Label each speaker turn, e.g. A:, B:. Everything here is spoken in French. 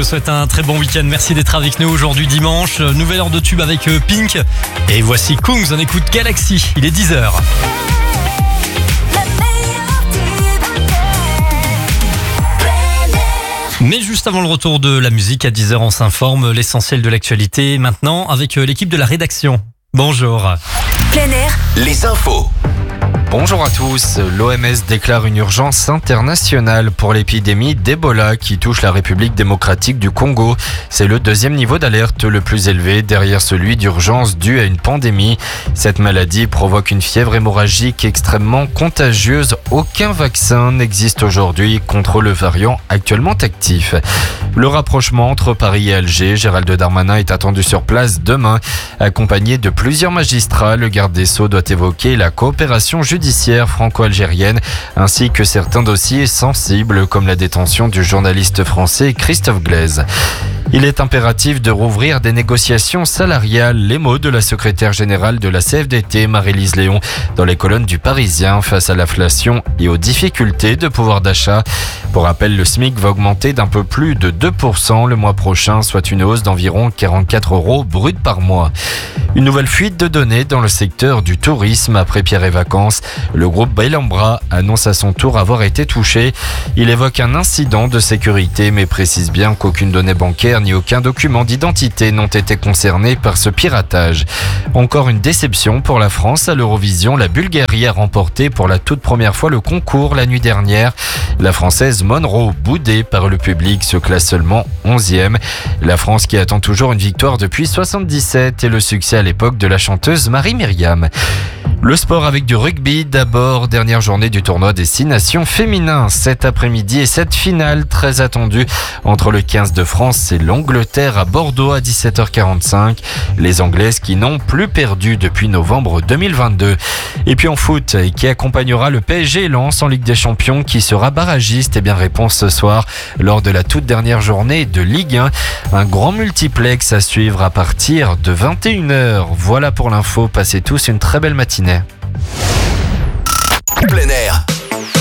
A: vous souhaite un très bon week-end. Merci d'être avec nous aujourd'hui dimanche. Nouvelle heure de tube avec Pink. Et voici Kungs, on écoute Galaxy. Il est 10h. Mais juste avant le retour de la musique, à 10h, on s'informe l'essentiel de l'actualité. Maintenant, avec l'équipe de la rédaction. Bonjour.
B: Plein air.
C: Les infos. Bonjour à tous. L'OMS déclare une urgence internationale pour l'épidémie d'Ebola qui touche la République démocratique du Congo. C'est le deuxième niveau d'alerte le plus élevé derrière celui d'urgence dû à une pandémie. Cette maladie provoque une fièvre hémorragique extrêmement contagieuse. Aucun vaccin n'existe aujourd'hui contre le variant actuellement actif. Le rapprochement entre Paris et Alger, Gérald Darmanin est attendu sur place demain. Accompagné de plusieurs magistrats, le garde des Sceaux doit évoquer la coopération judiciaire franco-algérienne ainsi que certains dossiers sensibles comme la détention du journaliste français Christophe Glaise. Il est impératif de rouvrir des négociations salariales, les mots de la secrétaire générale de la CFDT, Marie-Lise Léon, dans les colonnes du Parisien face à l'inflation et aux difficultés de pouvoir d'achat. Pour rappel, le SMIC va augmenter d'un peu plus de 2% le mois prochain, soit une hausse d'environ 44 € brut par mois. Une nouvelle fuite de données dans le secteur du tourisme après Pierre et Vacances. Le groupe Bailambra annonce à son tour avoir été touché. Il évoque un incident de sécurité mais précise bien qu'aucune donnée bancaire ni aucun document d'identité n'ont été concernés par ce piratage. Encore une déception pour la France à l'Eurovision. La Bulgarie a remporté pour la toute première fois le concours la nuit dernière. La Française Monroe, boudée par le public, se classe seulement 11e. La France qui attend toujours une victoire depuis 1977 et le succès à l'époque de la chanteuse Marie-Myriam. Le sport avec du rugby d'abord, dernière journée du tournoi des 6 nations féminins cet après-midi et cette finale très attendue entre le 15 de France et l'Angleterre à Bordeaux à 17h45. Les Anglaises qui n'ont plus perdu depuis novembre 2022. Et puis en foot, qui accompagnera le PSG Lens en Ligue des Champions qui sera barragiste? Eh bien réponse ce soir lors de la toute dernière journée de Ligue 1. Un grand multiplex à suivre à partir de 21h. Voilà pour l'info, passez tous une très belle matinée.
B: Plein air.